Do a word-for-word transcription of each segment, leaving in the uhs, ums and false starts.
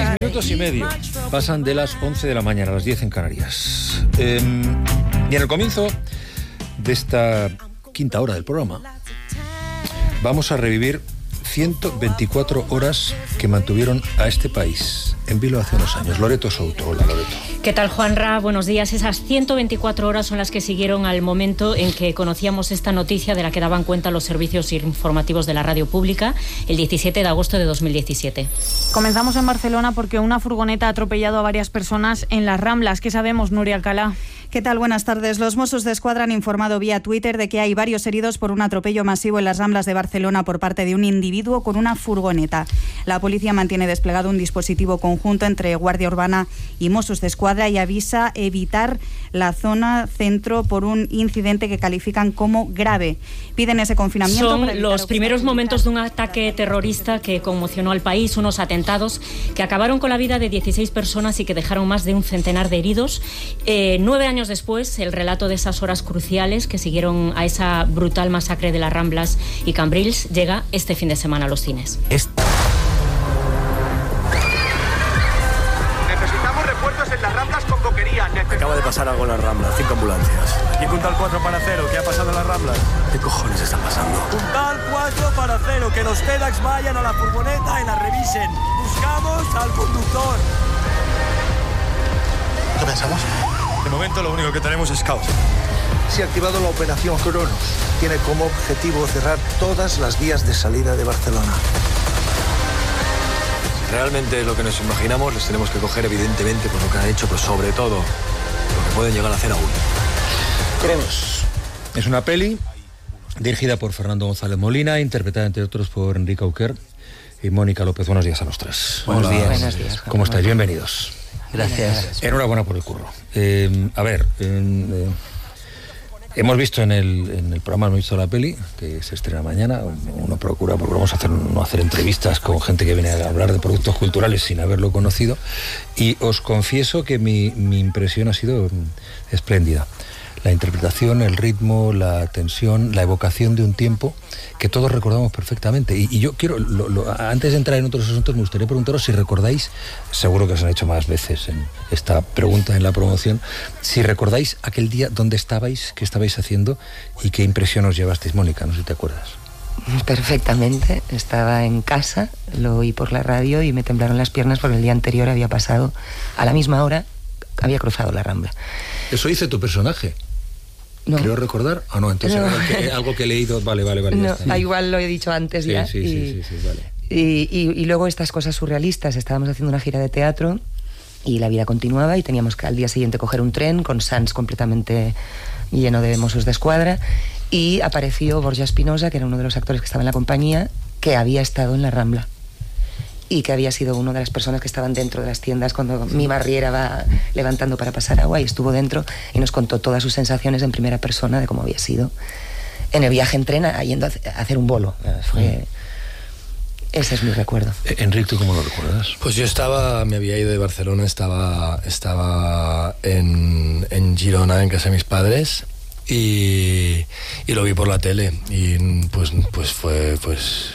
Seis minutos y medio pasan de las once de la mañana a las diez en Canarias. Eh, y en el comienzo de esta quinta hora del programa vamos a revivir ciento veinticuatro horas que mantuvieron a este país en vilo hace unos años. Loreto Souto. Hola, Loreto. ¿Qué tal, Juanra? Buenos días. Esas ciento veinticuatro horas son las que siguieron al momento en que conocíamos esta noticia de la que daban cuenta los servicios informativos de la radio pública el diecisiete de agosto de dos mil diecisiete. Comenzamos en Barcelona porque una furgoneta ha atropellado a varias personas en las Ramblas. ¿Qué sabemos, Nuria Alcalá? ¿Qué tal? Buenas tardes. Los Mossos d'Esquadra han informado vía Twitter de que hay varios heridos por un atropello masivo en las Ramblas de Barcelona por parte de un individuo con una furgoneta. La policía mantiene desplegado un dispositivo conjunto entre Guardia Urbana y Mossos d'Esquadra y avisa evitar la zona centro por un incidente que califican como grave. Piden ese confinamiento. Son los primeros momentos de un ataque terrorista que conmocionó al país, unos atentados que acabaron con la vida de dieciséis personas y que dejaron más de un centenar de heridos. Eh, nueve años después, el relato de esas horas cruciales que siguieron a esa brutal masacre de las Ramblas y Cambrils llega este fin de semana a los cines. Este... Necesitamos refuerzos en las Ramblas con boquería. Necesitamos... Acaba de pasar algo en las Ramblas, cinco ambulancias. ¿Y Puntal cuatro para cero? ¿Qué ha pasado en las Ramblas? ¿Qué cojones está pasando? Puntal cuatro para cero, que los TEDx vayan a la furgoneta y la revisen. Buscamos al conductor. ¿Qué pensamos? De momento lo único que tenemos es caos. Se ha activado la operación Cronos. Tiene como objetivo cerrar todas las vías de salida de Barcelona. Realmente lo que nos imaginamos les tenemos que coger evidentemente por lo que han hecho, pero sobre todo lo que pueden llegar a hacer aún. Cronos es una peli dirigida por Fernando González Molina, interpretada entre otros por Enrique Auquer y Mónica López. Buenos días a los tres. Buenos días. Buenos días. ¿Cómo estáis? Bienvenidos. Gracias. Enhorabuena por el curro. Eh, a ver, eh, hemos visto en el, en el programa, hemos visto la peli, que se estrena mañana. Uno procura, procuramos hacer, no hacer entrevistas con gente que viene a hablar de productos culturales sin haberlo conocido. Y os confieso que mi, mi impresión ha sido espléndida. La interpretación, el ritmo, la tensión, la evocación de un tiempo que todos recordamos perfectamente. Y, y yo quiero, lo, lo, antes de entrar en otros asuntos, me gustaría preguntaros si recordáis, seguro que os han hecho más veces en esta pregunta en la promoción, si recordáis aquel día dónde estabais, qué estabais haciendo y qué impresión os llevasteis, Mónica, no sé si te acuerdas. Perfectamente, estaba en casa, lo oí por la radio y me temblaron las piernas porque el día anterior había pasado, a la misma hora, había cruzado la Rambla. ¿Eso dice tu personaje? No. Creo recordar. Ah, no, entonces No. Algo, que, algo que he leído. Vale, vale, vale. No, está. igual lo he dicho antes Sí, ya. sí, y, sí, sí, sí, vale. Y, y, y luego estas cosas surrealistas. Estábamos haciendo una gira de teatro y la vida continuaba y teníamos que al día siguiente coger un tren con Sants completamente lleno de Mossos d'Esquadra y apareció Borja Espinosa, que era uno de los actores que estaba en la compañía, que había estado en la Rambla y que había sido una de las personas que estaban dentro de las tiendas cuando mi barriera va levantando para pasar agua, y estuvo dentro y nos contó todas sus sensaciones en primera persona de cómo había sido en el viaje en tren yendo a hacer un bolo. Fue... Ese es mi recuerdo. Enrique, ¿tú cómo lo recuerdas? Pues yo estaba, me había ido de Barcelona, estaba, estaba en, en Girona, en casa de mis padres, y, y lo vi por la tele, y pues, pues fue... pues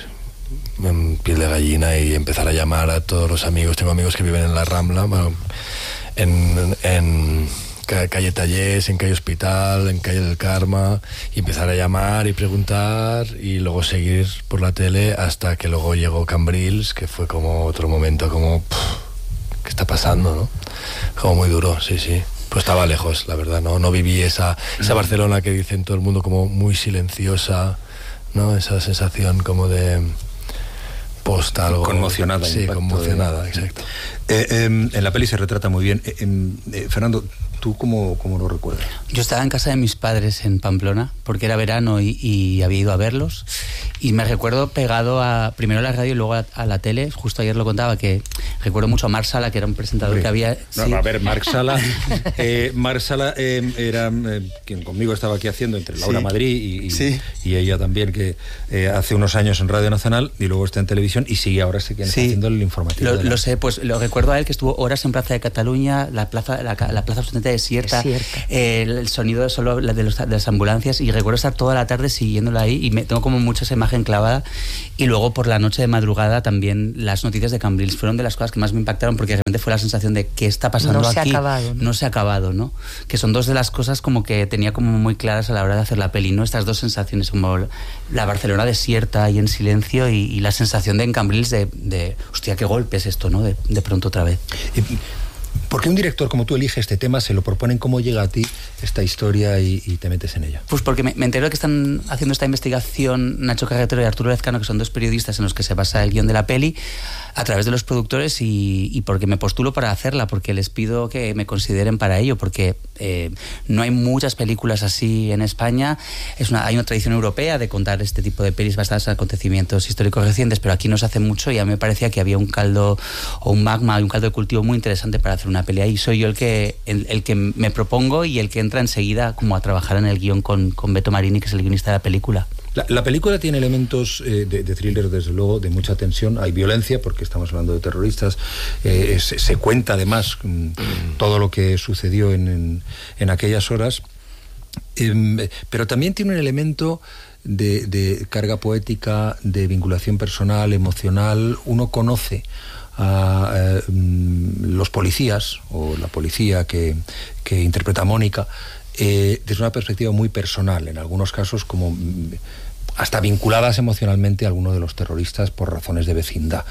en piel de gallina, y empezar a llamar a todos los amigos. Tengo amigos que viven en la Rambla, bueno, en, en calle Tallers, en calle Hospital, en calle del Carme, y empezar a llamar y preguntar y luego seguir por la tele hasta que luego llegó Cambrils, que fue como otro momento, como pff, ¿qué está pasando, no? Como muy duro, sí, sí. Pues estaba lejos, la verdad, no, no viví esa, esa Barcelona que dicen todo el mundo como muy silenciosa, ¿no? Esa sensación como de post algo conmocionada. Sí, conmocionada, de... exacto. Eh, eh, en la peli se retrata muy bien. Eh, eh, Fernando, ¿tú cómo, cómo lo recuerdas? Yo estaba en casa de mis padres en Pamplona, porque era verano y, y había ido a verlos, y me recuerdo pegado a primero a la radio y luego a, a la tele. Justo ayer lo contaba, que recuerdo mucho a Marc Sala, que era un presentador sí. que había... No, sí. A ver, Marc Sala, eh, Marc Sala eh, era eh, quien conmigo estaba aquí haciendo entre Laura sí. Madrid y, y, sí. y ella también, que eh, hace unos años en Radio Nacional y luego está en televisión y sigue ahora sí, quien sí. está haciendo el informativo. Lo, la... lo sé, pues lo recuerdo a él, que estuvo horas en Plaza de Cataluña, la plaza, la, la plaza absolutamente desierta, desierta. Eh, el sonido solo de, los, de las ambulancias, y recuerdo estar toda la tarde siguiéndola ahí y me tengo como mucha esa imagen clavada. Y luego por la noche de madrugada también las noticias de Cambrils fueron de las cosas que más me impactaron, porque realmente fue la sensación de qué está pasando no aquí. Se ha acabado, ¿no? no se ha acabado, ¿no? Que son dos de las cosas como que tenía como muy claras a la hora de hacer la peli, ¿no? Estas dos sensaciones, como la Barcelona desierta y en silencio, y, y la sensación de en Cambrils de, de hostia, qué golpe es esto, ¿no? De, de pronto otra vez. ¿Por qué un director como tú elige este tema, se lo proponen, cómo llega a ti esta historia y, y te metes en ella? Pues porque me, me entero de que están haciendo esta investigación Nacho Carretero y Arturo Lezcano, que son dos periodistas en los que se basa el guión de la peli, a través de los productores, y, y porque me postulo para hacerla, porque les pido que me consideren para ello, porque eh, no hay muchas películas así en España. Es una, hay una tradición europea de contar este tipo de pelis basadas en acontecimientos históricos recientes, pero aquí no se hace mucho, y a mí me parecía que había un caldo o un magma, un caldo de cultivo muy interesante para hacer una pelea, y soy yo el que el, el que me propongo y el que entra enseguida como a trabajar en el guión con, con Beto Marini, que es el guionista de la película. La, la película tiene elementos eh, de, de thriller, desde luego, de mucha tensión. Hay violencia, porque estamos hablando de terroristas. Eh, se, se cuenta, además, mm, todo lo que sucedió en, en, en aquellas horas. Eh, pero también tiene un elemento de, de carga poética, de vinculación personal, emocional. Uno conoce a eh, los policías, o la policía que, que interpreta Mónica, eh, desde una perspectiva muy personal, en algunos casos como hasta vinculadas emocionalmente a alguno de los terroristas por razones de vecindad.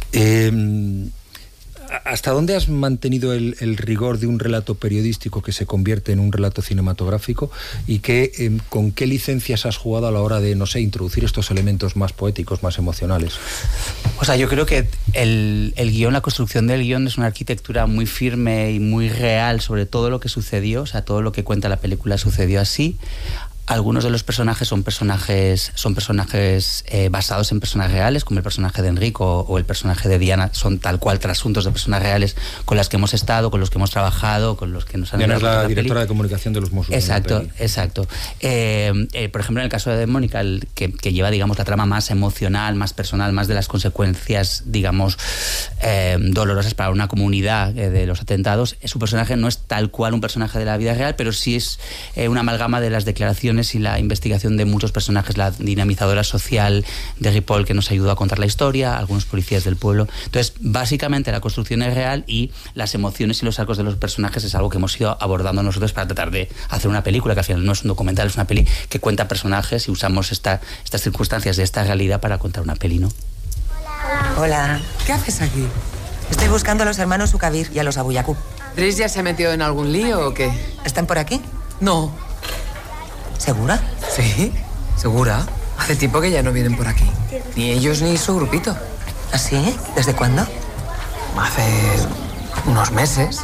Eh, ¿Hasta dónde has mantenido el, el rigor de un relato periodístico que se convierte en un relato cinematográfico, y qué, eh, con qué licencias has jugado a la hora de, no sé, introducir estos elementos más poéticos, más emocionales? O sea, yo creo que el, el guión, la construcción del guión es una arquitectura muy firme y muy real sobre todo lo que sucedió. O sea, todo lo que cuenta la película sucedió así. Algunos de los personajes son personajes son personajes eh, basados en personas reales, como el personaje de Enrico o el personaje de Diana, son tal cual trasuntos de personas reales con las que hemos estado, con los que hemos trabajado, con los que nos han... Diana es la, la directora de comunicación de los Mossos. Exacto, exacto. Eh, eh, por ejemplo, en el caso de Mónica, el que, que lleva, digamos, la trama más emocional, más personal, más de las consecuencias, digamos, eh, dolorosas para una comunidad eh, de los atentados, su personaje no es tal cual un personaje de la vida real, pero sí es eh, una amalgama de las declaraciones y la investigación de muchos personajes, la dinamizadora social de Ripoll, que nos ayudó a contar la historia, algunos policías del pueblo. Entonces, básicamente la construcción es real, y las emociones y los arcos de los personajes es algo que hemos ido abordando nosotros para tratar de hacer una película, que al final no es un documental, es una peli que cuenta personajes, y usamos esta, estas circunstancias de esta realidad para contar una peli, ¿no? Hola. Hola. ¿Qué haces aquí? Estoy buscando a los hermanos Ukabir y a los Abuyacub. ¿Driss ya se ha metido en algún lío o qué? ¿Están por aquí? No. ¿Segura? Sí, segura. Hace tiempo que ya no vienen por aquí. Ni ellos ni su grupito. ¿Ah, sí? ¿Desde cuándo? Hace unos meses.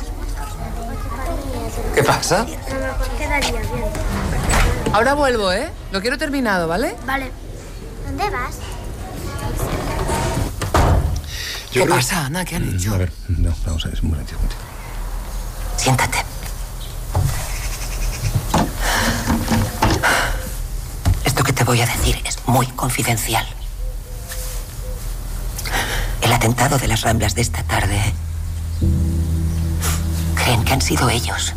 ¿Qué pasa? Ahora vuelvo, ¿eh? Lo quiero terminado, ¿vale? Vale. ¿Dónde vas? Yo ¿Qué creo... pasa, Ana? ¿Qué han hecho? A ver, no, vamos a ver, un momentito. Siéntate. Esto que te voy a decir es muy confidencial. El atentado de las Ramblas de esta tarde... creen que han sido ellos.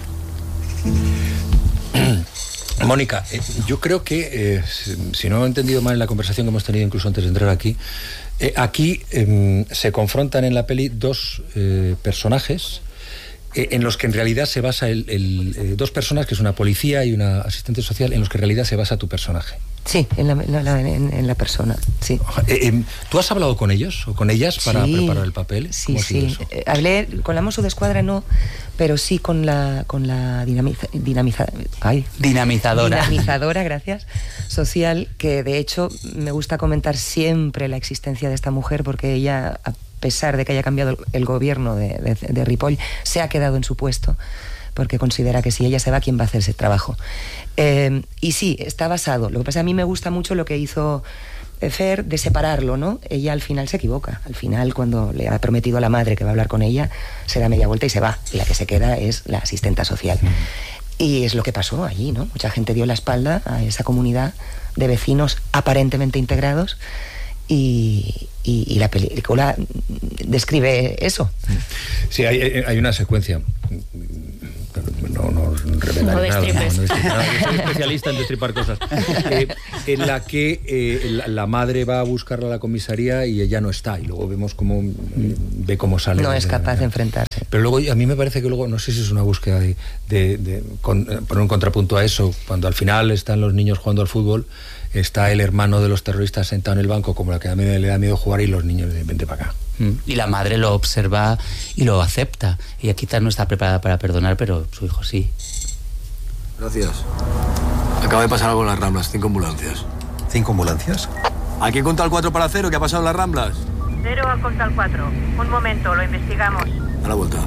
Mónica, eh, yo creo que, eh, si, si no he entendido mal en la conversación que hemos tenido incluso antes de entrar aquí, eh, aquí eh, se confrontan en la peli dos eh, personajes eh, en los que en realidad se basa el, el, eh, dos personas, que es una policía y una asistente social, en los que en realidad se basa tu personaje. Sí, en la, la, en, en la persona, sí. Eh, eh, ¿Tú has hablado con ellos o con ellas para sí, preparar el papel? Sí, sí. Eh, hablé con la Mosso d'Esquadra, no, pero sí con la con la dinamiza, dinamiza, ay, dinamizadora. Dinamizadora, gracias, social, que de hecho me gusta comentar siempre la existencia de esta mujer, porque ella, a pesar de que haya cambiado el gobierno de, de, de Ripoll, se ha quedado en su puesto, porque considera que si ella se va, ¿quién va a hacer ese trabajo? Eh, y sí, está basado. Lo que pasa es que a mí me gusta mucho lo que hizo Fer, de separarlo, ¿no? Ella al final se equivoca. Al final, cuando le ha prometido a la madre que va a hablar con ella, se da media vuelta y se va. Y la que se queda es la asistenta social. Mm. Y es lo que pasó allí, ¿no? Mucha gente dio la espalda a esa comunidad de vecinos aparentemente integrados. Y, y, y la película describe eso. Sí, hay, hay una secuencia... No, revelar No nada, destripes. no, no destripes nada. Yo soy especialista en destripar cosas. Eh, en la que eh, la, la madre va a buscarla a la comisaría y ella no está, y luego vemos cómo mm, ve cómo sale. No es de, capaz de, de enfrentarse. Pero luego a mí me parece que luego, no sé si es una búsqueda de, de, de con, poner un contrapunto a eso, cuando al final están los niños jugando al fútbol, está el hermano de los terroristas sentado en el banco, como la que a mí le da miedo jugar, y los niños dicen, vente para acá. Y la madre lo observa y lo acepta. Ella quizás no está preparada para perdonar, pero su hijo sí. Gracias. Acaba de pasar algo en las Ramblas, cinco ambulancias. ¿Cinco ambulancias? Aquí conta el cuatro para cero, ¿qué ha pasado en las Ramblas? Cero a conta el cuatro. Un momento, lo investigamos. A la vuelta.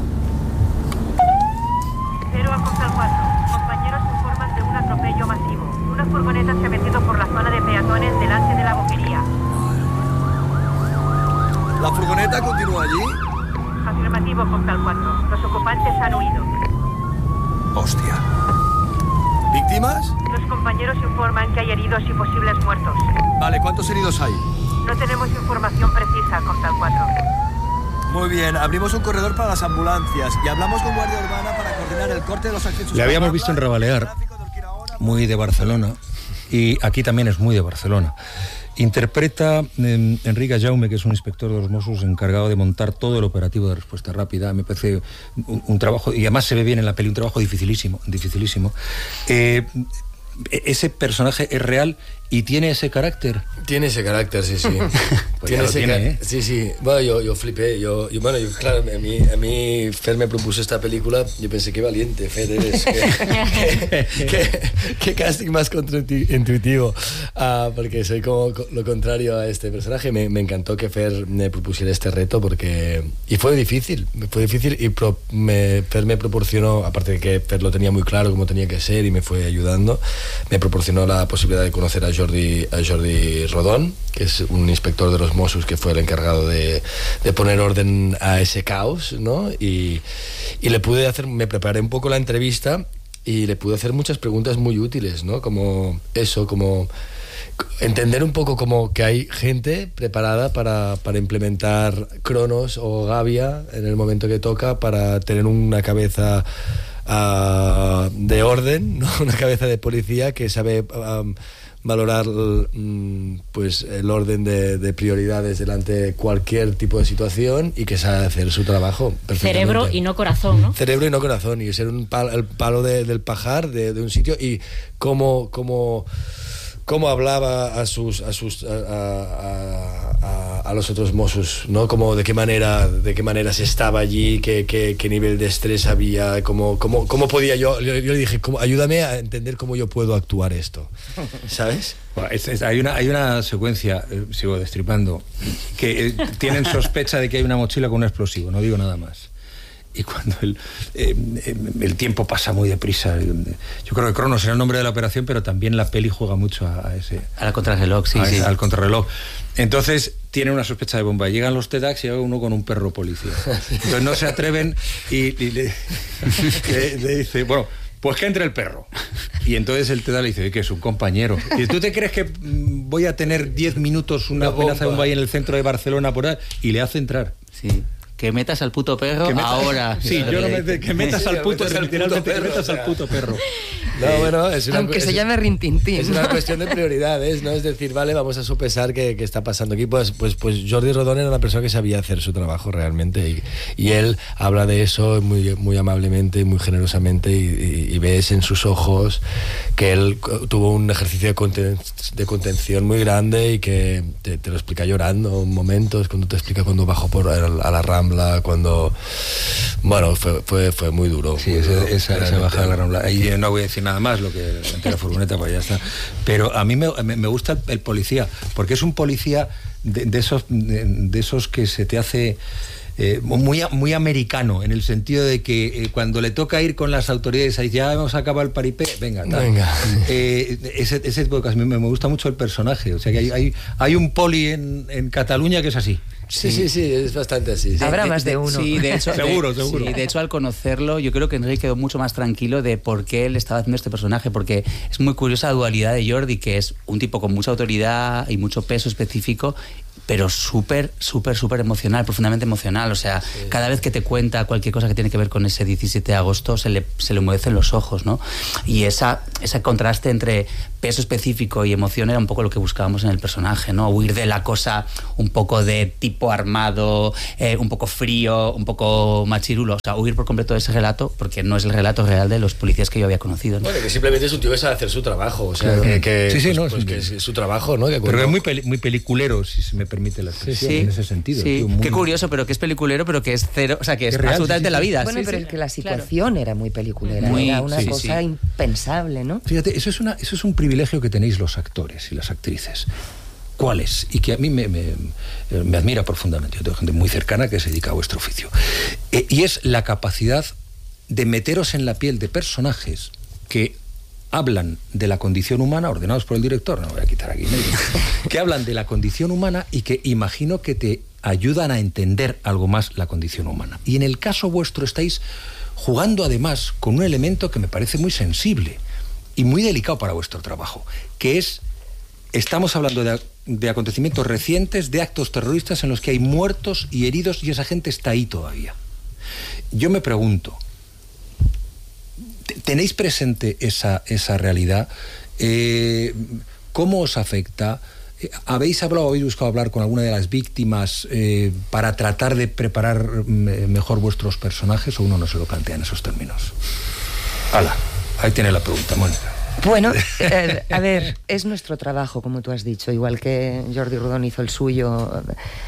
Cero a conta el cuatro. Compañeros informan de un atropello masivo. Una furgoneta se ha metido por la zona de peatones delante de la boquería. ¿La furgoneta continúa allí? Afirmativo, conta el cuatro. Los ocupantes han huido. Hostia. ¿Víctimas? Los compañeros informan que hay heridos y posibles muertos. Vale, ¿cuántos heridos hay? No tenemos información precisa, conta el cuatro. Muy bien, abrimos un corredor para las ambulancias y hablamos con Guardia Urbana para coordinar el corte de los accesos. Le habíamos visto en Rebalear, muy de Barcelona, y aquí también es muy de Barcelona. Interpreta eh, Enrique Jaume, que es un inspector de los Mossos encargado de montar todo el operativo de respuesta rápida. Me parece un, un trabajo, y además se ve bien en la peli, un trabajo dificilísimo, dificilísimo. Eh, ese personaje es real y tiene ese carácter. Tiene ese carácter, sí, sí. Pues tiene ese tiene, ¿eh? Sí, sí. Bueno, yo, yo flipé. Yo, yo, bueno, yo, claro, a mí, a mí Fer me propuso esta película. Yo pensé, qué valiente, Fer, eres. Qué, qué, qué, qué casting más contraintuitivo. Uh, porque soy como lo contrario a este personaje. Me, me encantó que Fer me propusiera este reto porque... Y fue difícil. Fue difícil y pro, me, Fer me proporcionó, aparte de que Fer lo tenía muy claro cómo tenía que ser y me fue ayudando, me proporcionó la posibilidad de conocer a Jordi, a Jordi Rodón, que es un inspector de los Mossos que fue el encargado de, de poner orden a ese caos, ¿no? Y, y le pude hacer, me preparé un poco la entrevista y le pude hacer muchas preguntas muy útiles, ¿no? Como eso, como entender un poco como que hay gente preparada para, para implementar Cronos o Gavia en el momento que toca, para tener una cabeza uh, de orden, ¿no? Una cabeza de policía que sabe um, valorar pues el orden de, de prioridades delante de cualquier tipo de situación y que sabe hacer su trabajo perfectamente. Cerebro y no corazón, ¿no? Cerebro y no corazón, y ser un palo, el palo de, del pajar de, de un sitio, y cómo, cómo, cómo hablaba a sus a sus a, a, a, a los otros Mossos, ¿no? Como de qué manera de qué manera se estaba allí, qué, qué, qué nivel de estrés había, cómo, cómo, cómo podía yo, yo, yo le dije, ¿cómo, ayúdame a entender cómo yo puedo actuar esto, ¿sabes? Bueno, es, es, hay, una, hay una secuencia, eh, sigo destripando, que eh, tienen sospecha de que hay una mochila con un explosivo, no digo nada más. Y cuando el, eh, el tiempo pasa muy deprisa, yo creo que Cronos era el nombre de la operación, pero también la peli juega mucho a, a ese... A la contrarreloj, sí, a ese, sí. Al contrarreloj. Entonces tiene una sospecha de bomba. Llegan los TEDx y llega uno con un perro policía. Entonces no se atreven y, y le, le, le dice, bueno, pues que entre el perro. Y entonces el TEDx le dice, que es un compañero. Y ¿tú te crees que voy a tener diez minutos una amenaza de bomba ahí en el centro de Barcelona por ahí? Y le hace entrar. Sí. Que metas al puto perro que metas, ahora. Sí, yo no me... Que metas sí, al puto, metas literalmente al puto perro, que metas o sea, al puto perro. No, eh, bueno, es una, aunque es, se llame Rintintín. Es una cuestión de prioridades, ¿no? Es decir, vale, vamos a sopesar qué, qué está pasando aquí. Pues, pues, pues Jordi Rodón era una persona que sabía hacer su trabajo realmente, y, y él habla de eso muy, muy amablemente y muy generosamente, y, y, y ves en sus ojos que él tuvo un ejercicio de, conten, de contención muy grande, y que te, te lo explica llorando en momentos, cuando te explica cuando bajó por a la Rambla, cuando... Bueno, fue, fue, fue muy duro. Sí, muy esa, duro, esa, esa bajada de la Rambla. Y no voy a decir nada más, lo que ante la furgoneta, pues ya está. Pero a mí me, me gusta el, el policía, porque es un policía de, de esos de, de esos que se te hace... Eh, muy, muy americano, en el sentido de que eh, cuando le toca ir con las autoridades, ahí ya hemos acabado el paripé, venga, tal. venga. Eh, ese, ese tipo de cosas, me, me gusta mucho el personaje, o sea que hay, hay, hay un poli en, en Cataluña que es así. Sí, sí, sí, es bastante así. Sí. Habrá más de uno. Sí, de hecho, seguro, de, seguro. Sí, de hecho, al conocerlo, yo creo que Enrique quedó mucho más tranquilo de por qué él estaba haciendo este personaje, porque es muy curiosa la dualidad de Jordi, que es un tipo con mucha autoridad y mucho peso específico, pero súper, súper, súper emocional, profundamente emocional. O sea, sí. cada vez que te cuenta cualquier cosa que tiene que ver con ese diecisiete de agosto, se le, se le humedecen los ojos, ¿no? Y esa, ese contraste entre peso específico y emoción era un poco lo que buscábamos en el personaje, ¿no? Huir de la cosa un poco de tipo armado, eh, un poco frío, un poco machirulo. O sea, huir por completo de ese relato, porque no es el relato real de los policías que yo había conocido, ¿no? Bueno, que simplemente es un tío que sabe hacer su trabajo. O sea, claro. que, que, sí, sí, pues, no, pues, sí, que sí. es su trabajo, ¿no? Que pero es muy, peli muy peliculero, si se me permite la expresión, sí, en ese sentido. Sí, tío, muy... qué curioso, pero que es peliculero, pero que es cero, o sea, que es, es real, absolutamente sí, sí, la vida. Bueno, sí, pero sí. es que la situación claro. era muy peliculera, muy, era una sí, cosa sí. impensable, ¿no? Fíjate, eso es, una, eso es un privilegio que tenéis los actores y las actrices. ¿Cuál es? Y que a mí me, me, me admira profundamente. Yo tengo gente muy cercana que se dedica a vuestro oficio. Eh, y es la capacidad de meteros en la piel de personajes que hablan de la condición humana, ordenados por el director, no voy a quitar aquí medio, que hablan de la condición humana y que imagino que te ayudan a entender algo más la condición humana. Y en el caso vuestro estáis jugando además con un elemento que me parece muy sensible y muy delicado para vuestro trabajo, que es, estamos hablando de, de acontecimientos recientes, de actos terroristas en los que hay muertos y heridos y esa gente está ahí todavía. Yo me pregunto, ¿tenéis presente esa, esa realidad? Eh, ¿Cómo os afecta? ¿Habéis hablado, habéis buscado hablar con alguna de las víctimas eh, para tratar de preparar mejor vuestros personajes o uno no se lo plantea en esos términos? Hala, ahí tiene la pregunta, Mónica. Bueno, eh, a ver, es nuestro trabajo, como tú has dicho, igual que Jordi Rodón hizo el suyo,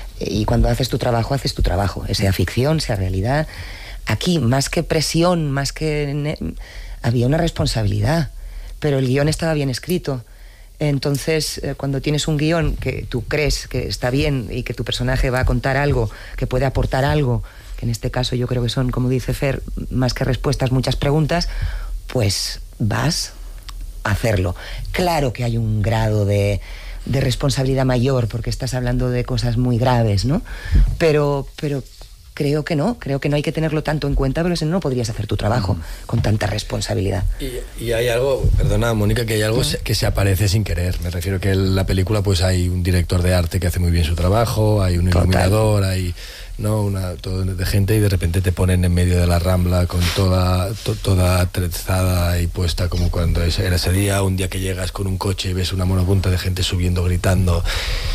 y cuando haces tu trabajo, haces tu trabajo, sea ficción, sea realidad. Aquí, más que presión, más que... había una responsabilidad, pero el guión estaba bien escrito. Entonces, eh, cuando tienes un guión que tú crees que está bien y que tu personaje va a contar algo, que puede aportar algo, que en este caso yo creo que son, como dice Fer, más que respuestas, muchas preguntas, pues vas a hacerlo. Claro que hay un grado de, de responsabilidad mayor, porque estás hablando de cosas muy graves, ¿no? Pero... pero creo que no, creo que no hay que tenerlo tanto en cuenta, pero si no, no podrías hacer tu trabajo con tanta responsabilidad. Y, y hay algo, perdona Mónica, que hay algo ¿Sí? que se aparece sin querer. Me refiero que en la película pues hay un director de arte que hace muy bien su trabajo, hay un Total. iluminador, hay no una todo de gente y de repente te ponen en medio de la Rambla con toda to, toda trenzada y puesta como cuando era ese día, un día que llegas con un coche y ves una monopunta de gente subiendo, gritando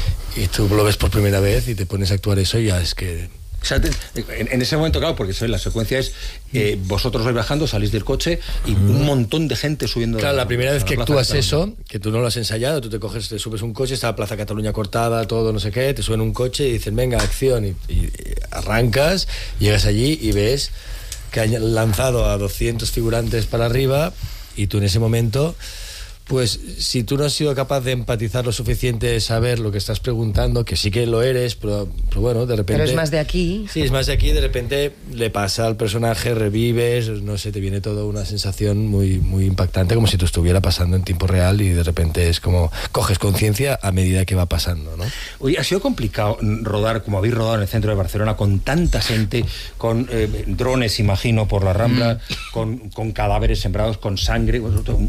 y tú lo ves por primera vez y te pones a actuar eso y ya es que... O sea, en, en ese momento, claro, porque ¿sabes? La secuencia es eh, vosotros vais bajando, salís del coche y mm. un montón de gente subiendo. Claro, de, la primera vez que actúas eso, que tú no lo has ensayado, tú te coges, te subes un coche, está la Plaza Cataluña cortada, todo no sé qué, te suben un coche y dicen, venga, acción, y, y, y arrancas, llegas allí y ves que han lanzado a doscientos figurantes para arriba y tú en ese momento... Pues si tú no has sido capaz de empatizar lo suficiente, de saber lo que estás preguntando, que sí que lo eres, pero, pero bueno, de repente... Pero es más de aquí. Sí, es más de aquí, de repente le pasa al personaje, revives, no sé, te viene toda una sensación muy, muy impactante, como si te estuviera pasando en tiempo real y de repente es como coges conciencia a medida que va pasando, ¿no? Oye, ha sido complicado rodar, como habéis rodado en el centro de Barcelona, con tanta gente, con eh, drones, imagino, por la Rambla, mm. con, con cadáveres sembrados, con sangre,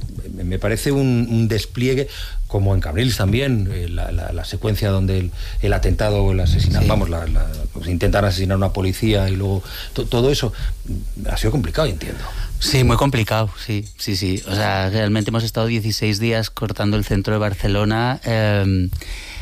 me parece un Un, un despliegue, como en Cambrils también, eh, la, la, la secuencia donde el, el atentado o el asesinato, sí. vamos, la, la, pues intentar asesinar a una policía y luego to, todo eso ha sido complicado, entiendo. Sí, muy complicado, sí, sí, sí. O sea, realmente hemos estado dieciséis días cortando el centro de Barcelona. Eh,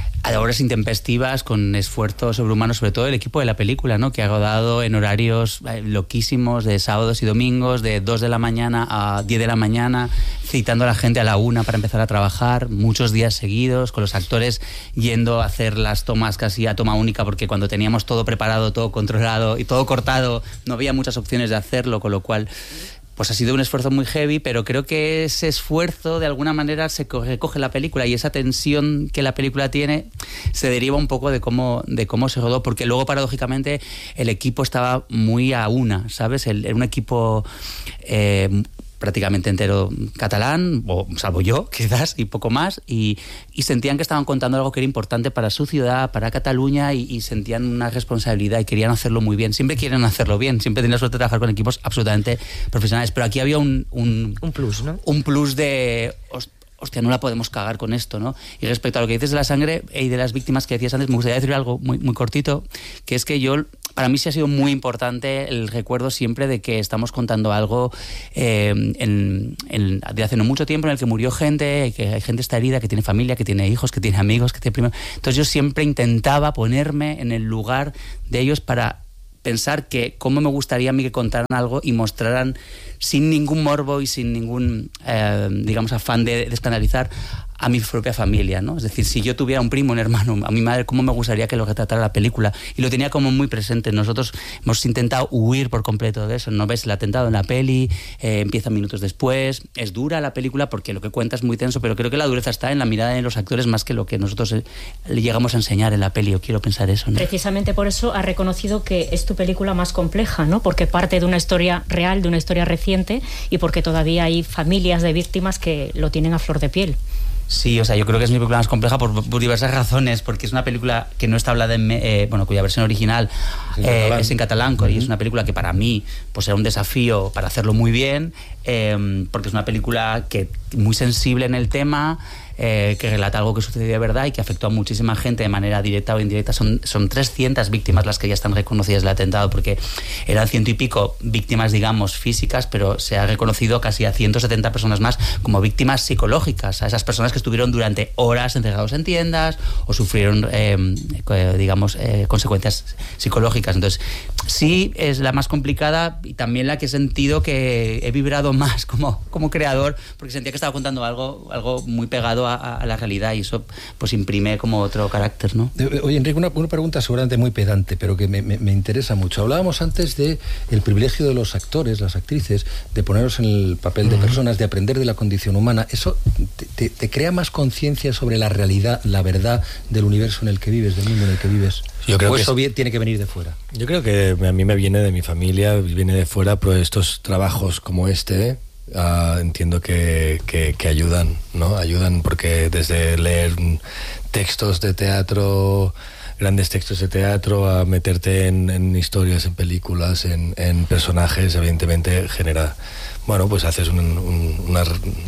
a horas intempestivas, con esfuerzo sobrehumano, sobre todo el equipo de la película, ¿no? Que ha rodado en horarios eh, loquísimos, de sábados y domingos, de dos de la mañana a diez de la mañana, citando a la gente a la una para empezar a trabajar, muchos días seguidos, con los actores yendo a hacer las tomas casi a toma única, porque cuando teníamos todo preparado, todo controlado y todo cortado, no había muchas opciones de hacerlo, con lo cual... Pues ha sido un esfuerzo muy heavy, pero creo que ese esfuerzo de alguna manera se recoge la película y esa tensión que la película tiene se deriva un poco de cómo, de cómo se rodó, porque luego paradójicamente el equipo estaba muy a una, ¿sabes? El, era un equipo... Eh, prácticamente entero catalán, o salvo yo, quizás, y poco más, y, y sentían que estaban contando algo que era importante para su ciudad, para Cataluña, y, y sentían una responsabilidad y querían hacerlo muy bien. Siempre quieren hacerlo bien, siempre tienen la suerte de trabajar con equipos absolutamente profesionales, pero aquí había un... Un, un plus, ¿no? Un plus de... hostia, no la podemos cagar con esto, ¿no? Y respecto a lo que dices de la sangre y de las víctimas que decías antes, me gustaría decir algo muy, muy cortito, que es que yo, para mí sí ha sido muy importante el recuerdo siempre de que estamos contando algo eh, en, en, de hace no mucho tiempo en el que murió gente, que hay gente está herida, que tiene familia, que tiene hijos, que tiene amigos, que tiene primos. Entonces yo siempre intentaba ponerme en el lugar de ellos para pensar que cómo me gustaría a mí que contaran algo y mostraran sin ningún morbo y sin ningún, eh, digamos, afán de, de escandalizar a mi propia familia, ¿no? Es decir, si yo tuviera un primo, un hermano, a mi madre, ¿cómo me gustaría que lo retratara la película? Y lo tenía como muy presente. Nosotros hemos intentado huir por completo de eso. ¿No ves el atentado en la peli? Eh, empieza minutos después. Es dura la película porque lo que cuenta es muy tenso, pero creo que la dureza está en la mirada de los actores más que lo que nosotros eh, le llegamos a enseñar en la peli. Yo quiero pensar eso, ¿no? Precisamente por eso ha reconocido que es tu película más compleja, ¿no? Porque parte de una historia real, de una historia reciente, y porque todavía hay familias de víctimas que lo tienen a flor de piel. Sí, o sea, yo creo que es mi película más compleja por, por diversas razones, porque es una película que no está hablada en, eh, bueno, cuya versión original es en eh, catalán, es en catalán uh-huh. y es una película que para mí pues era un desafío para hacerlo muy bien, eh, porque es una película que muy sensible en el tema, eh, que relata algo que sucedió de verdad y que afectó a muchísima gente de manera directa o indirecta. Son, son trescientas víctimas las que ya están reconocidas del atentado, porque eran ciento y pico víctimas, digamos, físicas, pero se ha reconocido casi a ciento setenta personas más como víctimas psicológicas, a esas personas que estuvieron durante horas encerrados en tiendas o sufrieron, eh, digamos, eh, consecuencias psicológicas. Entonces, sí es la más complicada y también la que he sentido que he vibrado más como, como creador, porque sentía que estaba contando algo, algo muy pegado a, a la realidad, y eso pues imprime como otro carácter, ¿no? Oye, Enrique, una, una pregunta seguramente muy pedante, pero que me, me, me interesa mucho. Hablábamos antes de el privilegio de los actores, las actrices, de ponernos en el papel de uh-huh. personas, de aprender de la condición humana. ¿Eso te, te, te crea más conciencia sobre la realidad, la verdad del universo en el que vives, del mundo en el que vives? Yo creo ¿O que eso es... tiene que venir de fuera? Yo creo que a mí me viene de mi familia, viene de fuera, pero estos trabajos como este uh, entiendo que, que, que ayudan, ¿no? Ayudan porque desde leer textos de teatro, grandes textos de teatro, a meterte en, en historias, en películas, en, en personajes, evidentemente genera, bueno, pues haces un, un, una...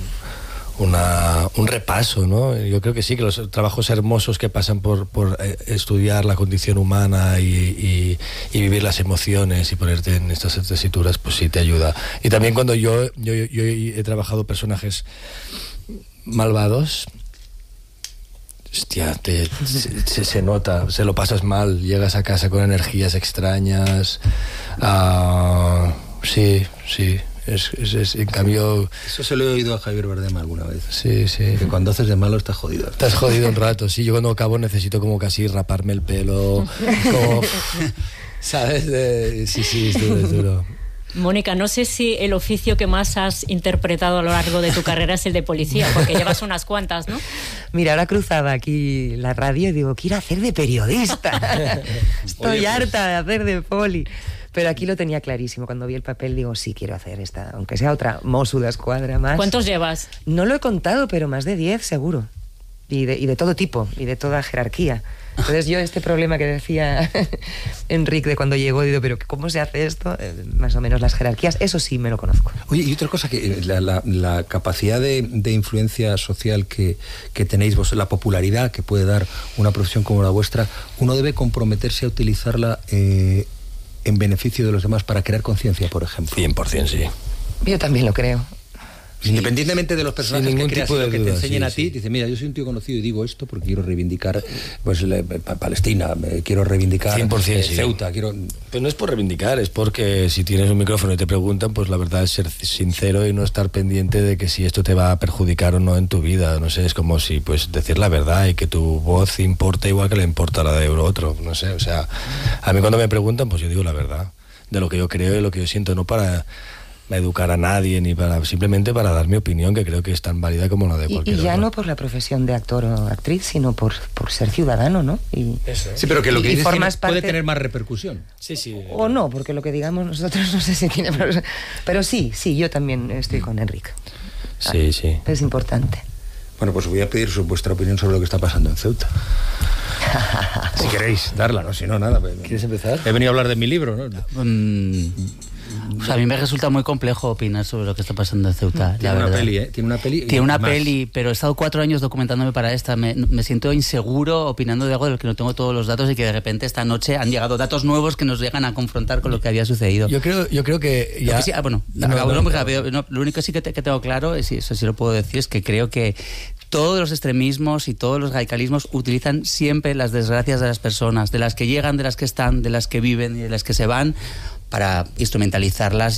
Una, un repaso, ¿no? Yo creo que sí, que los trabajos hermosos que pasan por, por estudiar la condición humana y, y, y vivir las emociones y ponerte en estas tesituras, pues sí te ayuda. Y también cuando yo, yo, yo he trabajado personajes malvados, hostia, te, se, se nota, se lo pasas mal, llegas a casa con energías extrañas, uh, sí, sí. Es, es, es, en cambio... Eso se lo he oído a Javier Bardem alguna vez. Sí, sí. Que cuando haces de malo estás jodido. Estás jodido un rato, sí. Yo cuando acabo necesito como casi raparme el pelo, como... ¿Sabes? De, sí, sí, es duro, es duro. Mónica, no sé si el oficio que más has interpretado a lo largo de tu carrera es el de policía, porque llevas unas cuantas, ¿no? Mira, ahora cruzaba aquí la radio y digo, quiero hacer de periodista. Estoy Oye, harta pues... de hacer de poli. Pero aquí lo tenía clarísimo. Cuando vi el papel digo, sí, quiero hacer esta, aunque sea otra Mosso d'Esquadra más. ¿Cuántos llevas? No lo he contado, pero más de diez seguro. Y de, y de todo tipo, y de toda jerarquía. Entonces yo este problema que decía Enrique de cuando llegó, digo, pero ¿cómo se hace esto? Eh, más o menos las jerarquías, eso sí me lo conozco. Oye, y otra cosa, que la, la, la capacidad de, de influencia social que, que tenéis vos, la popularidad que puede dar una profesión como la vuestra, uno debe comprometerse a utilizarla eh, en beneficio de los demás para crear conciencia, por ejemplo. cien por ciento sí. Yo también lo creo. Sí. Independientemente de los personajes que creas, lo que duda, te enseñen sí, a ti, sí. Dice, mira, yo soy un tío conocido y digo esto porque quiero reivindicar pues la, Palestina, quiero reivindicar cien por ciento, eh, Ceuta, sí. quiero... Pues no es por reivindicar, es porque si tienes un micrófono y te preguntan, pues la verdad es ser sincero y no estar pendiente de que si esto te va a perjudicar o no en tu vida. No sé, es como si pues decir la verdad y que tu voz importa igual que le importa la de otro. No sé, o sea, a mí cuando me preguntan, pues yo digo la verdad de lo que yo creo y lo que yo siento, no para educar a nadie ni para simplemente para dar mi opinión, que creo que es tan válida como la de cualquier otro. Y ya otro. No por la profesión de actor o actriz, sino por, por ser ciudadano, ¿no? Y, Eso. Sí, pero que lo que dices tiene, parte... puede tener más repercusión. Sí, sí. O no, porque lo que digamos nosotros no sé si tiene... Pero sí, sí, yo también estoy con Enrique. Sí, ah, sí. Es importante. Bueno, pues voy a pedir su, vuestra opinión sobre lo que está pasando en Ceuta. Si queréis darla, no, si no, nada. ¿Quieres empezar? He venido a hablar de mi libro, ¿no? Um, O sea, a mí me resulta muy complejo opinar sobre lo que está pasando en Ceuta. Tiene la una verdad. peli, ¿eh? Tiene una peli. Tiene una más. peli, pero he estado cuatro años documentándome para esta. Me, me siento inseguro opinando de algo del que no tengo todos los datos y que de repente esta noche han llegado datos nuevos que nos llegan a confrontar con lo que había sucedido. Yo creo, yo creo que ya... Lo que sí, ah, bueno, No, acabo no, muy no. rápido. No, lo único que sí que, te- que tengo claro, y eso sí lo puedo decir, es que creo que todos los extremismos y todos los radicalismos utilizan siempre las desgracias de las personas, de las que llegan, de las que están, de las que viven y de las que se van, para instrumentalizarlas